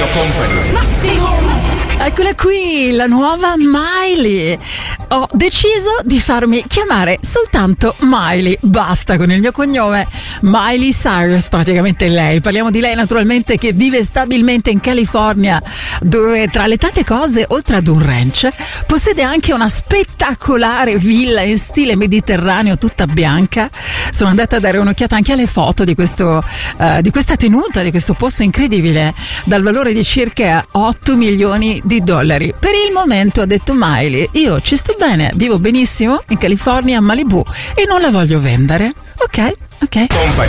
Radio Company. Eccola qui, la nuova Miley. Ho deciso di farmi chiamare soltanto Miley. Basta con il mio cognome. Miley Cyrus, praticamente lei. Parliamo di lei naturalmente, che vive stabilmente in California, dove tra le tante cose, oltre ad un ranch, possiede anche una spettacolare villa in stile mediterraneo tutta bianca. Sono andata a dare un'occhiata anche alle foto di questa tenuta, di questo posto incredibile, dal valore di circa 8 milioni di dollari. Per il momento, ha detto Miley, io ci sto bene, vivo benissimo in California, a Malibu, e non la voglio vendere. Ok.